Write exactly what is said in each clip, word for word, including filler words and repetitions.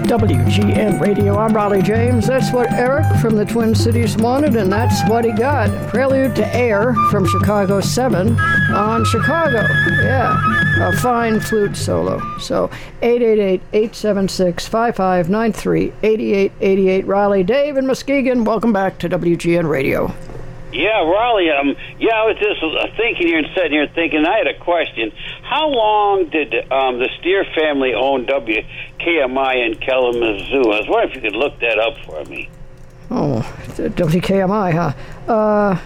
W G N Radio. I'm Raleigh James. That's what Eric from the Twin Cities wanted, and that's what he got. Prelude to Air from Chicago seven on Chicago. Yeah, a fine flute solo. So eight eight eight, eight seven six, five five nine three, eight eight eight eight. Raleigh, Dave, and Muskegon, welcome back to W G N Radio. Yeah, Raleigh, um, yeah, I was just uh, thinking here and sitting here thinking, I had a question. How long did um, the Steer family own W K M I in Kalamazoo? I was wondering if you could look that up for me. Oh, W K M I, huh? Uh,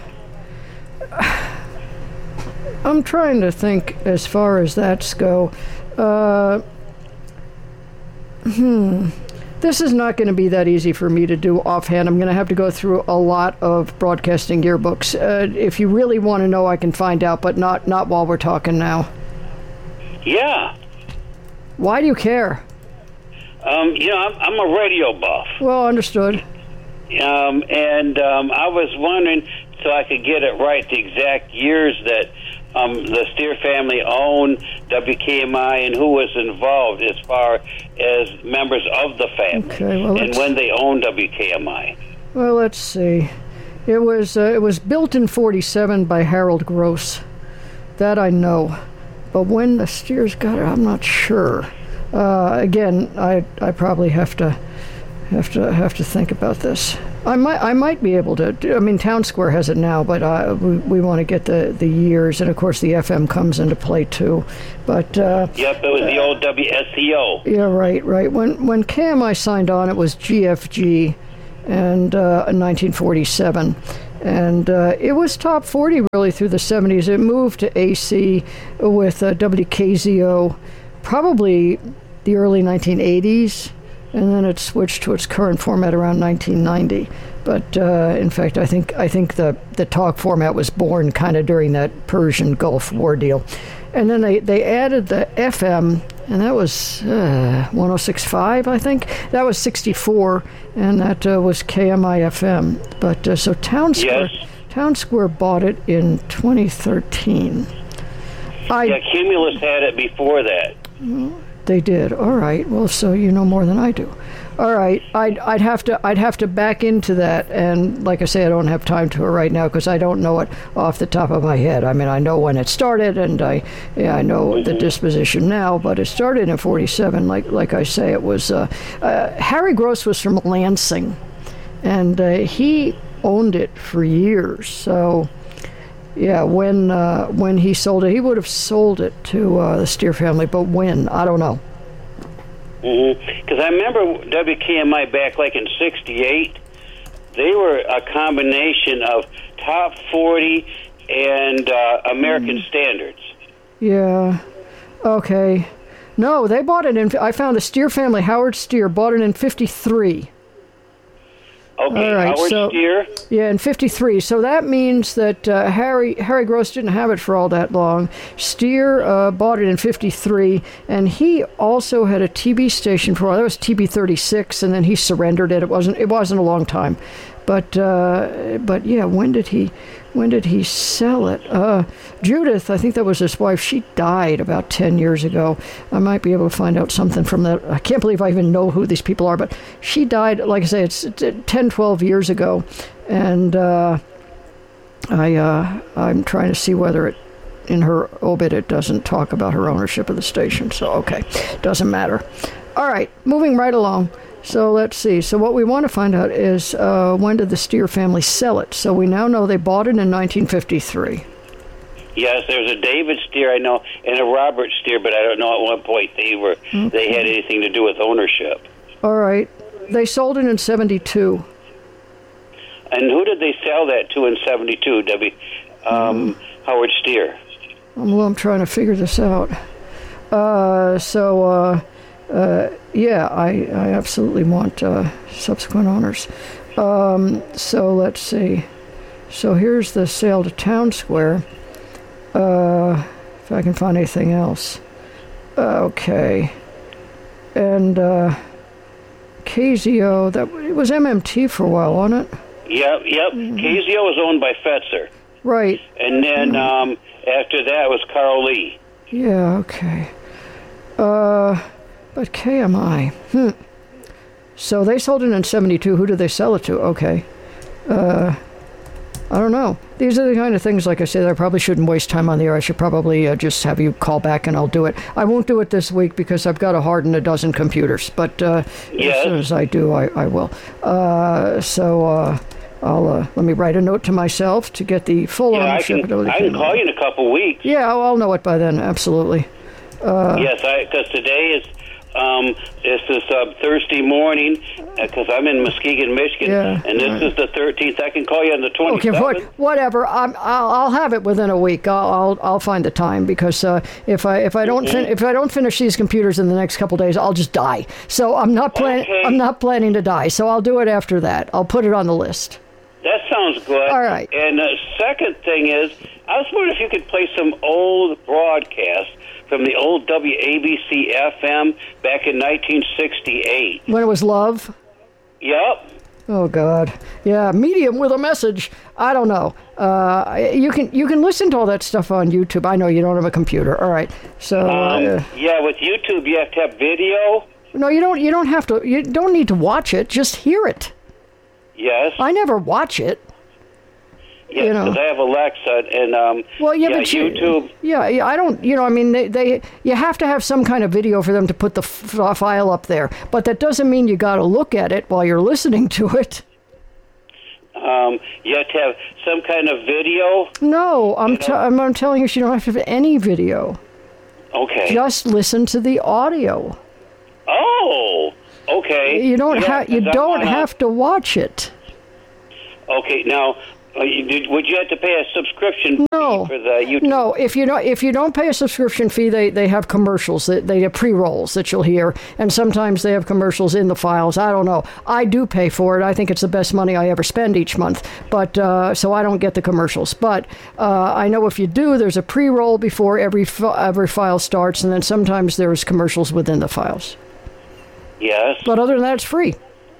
I'm trying to think as far as that's go. Uh, hmm... This is not going to be that easy for me to do offhand. I'm going to have to go through a lot of broadcasting yearbooks. Uh, if you really want to know, I can find out, but not not while we're talking now. Yeah. Why do you care? Um, you know, I'm, I'm a radio buff. Well, understood. Um, and um, I was wondering, so I could get it right, the exact years that um, the Steer family owned W K M I and who was involved as far as members of the family, okay, well, and when they owned W K M I. Well, let's see. It was uh, it was built in forty-seven by Harold Gross. That I know. But when the Steers got it, I'm not sure. Uh, again, I I probably have to have to have to think about this. I might I might be able to. I mean, Town Square has it now, but uh, we we want to get the, the years, and of course the F M comes into play too. But uh, yep, it was the old W S C O. Yeah, right, right. When when K M I signed on, it was G F G, and uh, in nineteen forty-seven, and uh, it was top forty really through the seventies. It moved to A C with uh, W K Z O, probably the early nineteen eighties. And then it switched to its current format around nineteen ninety. But uh, in fact, I think I think the, the talk format was born kind of during that Persian Gulf War deal. And then they, they added the F M, and that was uh, one oh six point five, I think. That was sixty-four, and that uh, was K M I F M. But uh, so Town Square, yes. Town Square bought it in twenty thirteen. I, yeah, Cumulus had it before that. Well, they did. All right. Well, so you know more than I do. All right. I'd I'd have to I'd have to back into that, and like I say, I don't have time to it right now because I don't know it off the top of my head. I mean, I know when it started, and I yeah I know the disposition now, but it started in forty-seven. Like like I say, it was uh, uh, Harry Gross was from Lansing, and uh, he owned it for years. So. Yeah, when uh, when he sold it, he would have sold it to uh, the Steer family, but when, I don't know. Because mm-hmm. I remember W K M I back like in sixty-eight, they were a combination of top forty and uh, American mm. standards. Yeah, okay. No, they bought it in, I found the Steer family, Howard Steer, bought it in fifty-three. Okay, all right, Howard so, Steer. Yeah, in fifty-three. So that means that uh, Harry Harry Gross didn't have it for all that long. Steer uh, bought it in fifty-three, and he also had a T V station for a while. That was T B thirty-six, and then he surrendered it. It wasn't it wasn't a long time, but uh, but yeah, when did he when did he sell it? Uh, Judith, I think that was his wife. She died about ten years ago. I might be able to find out something from that. I can't believe I even know who these people are, but she died, like I say, it's ten, twelve years ago. And uh, I, uh, I'm trying to see whether it, in her obit, it doesn't talk about her ownership of the station. So, okay, doesn't matter. All right, moving right along. So let's see. So what we want to find out is uh, when did the Steer family sell it? So we now know they bought it in nineteen fifty-three. Yes, there's a David Steer I know and a Robert Steer, but I don't know at what point they were okay. they had anything to do with ownership. All right, they sold it in seventy-two. And who did they sell that to in seventy-two? W. Um, mm. Howard Steer. Well, I'm trying to figure this out. Uh, so. Uh, Uh, yeah, I, I absolutely want uh, subsequent owners. Um, so let's see. So here's the sale to Town Square. Uh, if I can find anything else. Uh, okay. And uh, K Z O, that it was M M T for a while, wasn't it? Yep, yep. Mm-hmm. K Z O was owned by Fetzer. Right. And then mm-hmm. um, after that was Carl Lee. Yeah, okay. Uh... But K M I, hmm. So they sold it in seventy-two. Who did they sell it to? Okay. Uh, I don't know. These are the kind of things, like I said, I probably shouldn't waste time on the air. I should probably uh, just have you call back and I'll do it. I won't do it this week because I've got to harden a dozen computers. But uh, yes. as soon as I do, I, I will. Uh, so uh, I'll uh, let me write a note to myself to get the full yeah, ownership. I can, I can call you in a couple weeks. Yeah, I'll, I'll know it by then. Absolutely. Uh, yes, because today is um, this is uh, Thursday morning because I'm in Muskegon, Michigan, Yeah, and this right. is the thirteenth. I can call you on the Okay, twenty-seventh. what, whatever. I'm, I'll, I'll have it within a week. I'll, I'll, I'll find the time because uh, if I if I don't fin- if I don't finish these computers in the next couple days, I'll just die. So I'm not planning. Okay. I'm not planning to die. So I'll do it after that. I'll put it on the list. That sounds good. All right. And the second thing is, I was wondering if you could play some old broadcasts from the old W A B C F M back in nineteen sixty-eight. When it was love. Yep. Oh God, yeah, medium with a message. I don't know. Uh, you can you can listen to all that stuff on YouTube. I know you don't have a computer. All right, so Um, uh, yeah, with YouTube you have to have video. no, you don't. You don't have to. You don't need to watch it. Just hear it. Yes. I never watch it. Yes, you know. because I have Alexa and um. Well, yeah, yeah, but you, YouTube. Yeah, yeah, I don't. You know, I mean, they, they you have to have some kind of video for them to put the f- file up there. But that doesn't mean you got to look at it while you're listening to it. Um, you have to have some kind of video. No, I'm t- I'm, I'm telling you, you don't have to have any video. Okay. Just listen to the audio. Oh. Okay. You don't Yeah, have you 'cause I don't wanna- have to watch it. Okay. Now, uh, you, did, would you have to pay a subscription No. fee for the YouTube? No, if you don't if you don't pay a subscription fee, they, they have commercials. They, they have pre-rolls that you'll hear, and sometimes they have commercials in the files. I don't know. I do pay for it. I think it's the best money I ever spend each month. But uh, so I don't get the commercials. But uh, I know if you do, there's a pre-roll before every fi- every file starts, and then sometimes there's commercials within the files. Yes. But other than that, it's free.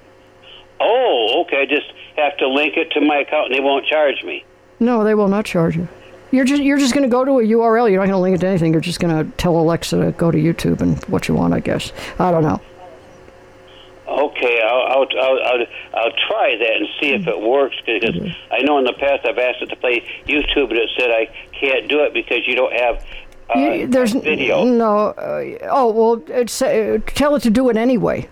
Oh, okay. Just have to link it to my account, and they won't charge me. No, they will not charge you. You're just you're just going to go to a U R L. You're not going to link it to anything. You're just going to tell Alexa to go to YouTube and what you want, I guess. I don't know. Okay, I'll I'll I'll, I'll, I'll try that and see if it works because I know in the past I've asked it to play YouTube, but it said I can't do it because you don't have uh, You- there's video. No. Uh, oh well, it's, uh, tell it to do it anyway.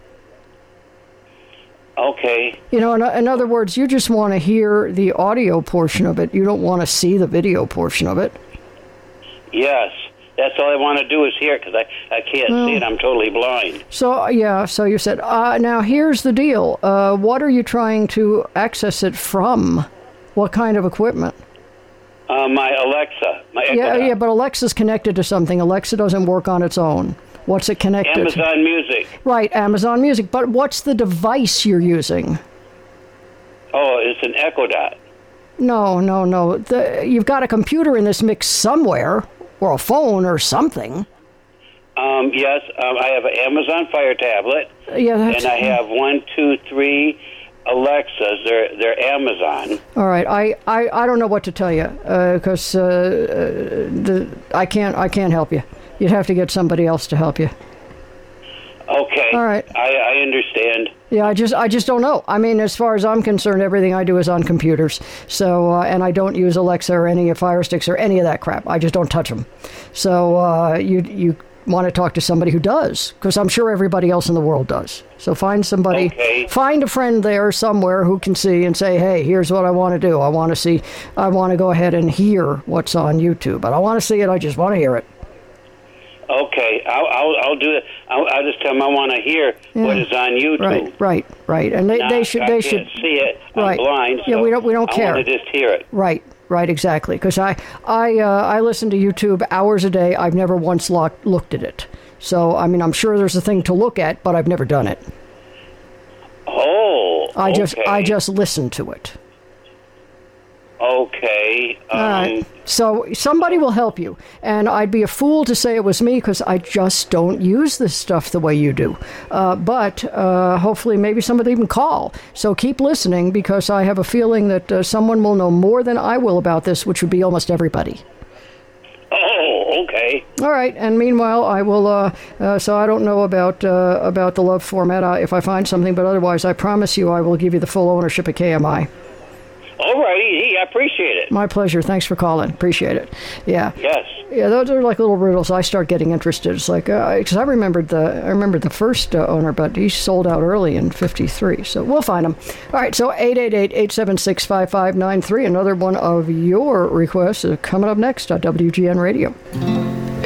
Okay. You know, in, in other words, you just want to hear the audio portion of it. You don't want to see the video portion of it. Yes, that's all I want to do is hear it because I, I can't see it. I'm totally blind. So yeah. So you said. Uh, now here's the deal. Uh, what are you trying to access it from? What kind of equipment? Uh, my Alexa, my Echo Yeah, Dot. yeah, but Alexa's connected to something. Alexa doesn't work on its own. What's it connected to? Amazon Music. Right, Amazon Music. But what's the device you're using? Oh, it's an Echo Dot. No, no, no. The, you've got a computer in this mix somewhere, or a phone, or something. Um, yes, um, I have an Amazon Fire tablet, Yeah, that's... and I have one, two, three Alexas. They're they're Amazon. All right, I, I, I don't know what to tell you, because uh, uh, the I can't I can't help you. You'd have to get somebody else to help you. Okay. All right. I, I understand. Yeah, I just I just don't know. I mean, as far as I'm concerned, everything I do is on computers. So, uh, and I don't use Alexa or any of Fire Sticks or any of that crap. I just don't touch them. So, uh, you you want to talk to somebody who does, because I'm sure everybody else in the world does. So find somebody, Okay. find a friend there somewhere who can see and say, hey, here's what I want to do. I want to see, I want to go ahead and hear what's on YouTube. I don't want to see it. I just want to hear it. Okay, I'll I'll, I'll do it. I'll, I'll just tell them I want to hear what Yeah. is on YouTube. Right, right, right. And they, Now, they should, I they can't should. see it. I'm Right. blind. Yeah, so we don't- we don't I care. want to just hear it. Right, right, exactly. Because I, I, uh, I listen to YouTube hours a day. I've never once lo- looked at it. So, I mean, I'm sure there's a thing to look at, but I've never done it. Oh, I just, okay. I just listen to it. Okay. Um, All right. So somebody will help you, and I'd be a fool to say it was me because I just don't use this stuff the way you do. Uh, but uh, hopefully, maybe somebody can call. So keep listening because I have a feeling that uh, someone will know more than I will about this, which would be almost everybody. Oh, Oh, okay. All right. And meanwhile, I will. Uh, uh, so I don't know about uh, about the love format uh, if I find something, but otherwise, I promise you, I will give you the full ownership of K M I. All righty. I appreciate it. My pleasure. Thanks for calling. Appreciate it. Yeah. Yes. Yeah, those are like little riddles. I start getting interested. It's like because uh, I remembered the I remembered the first uh, owner, but he sold out early in fifty-three. So we'll find him. All right. So eight eight eight, eight seven six, five five nine three. Another one of your requests is coming up next on W G N Radio.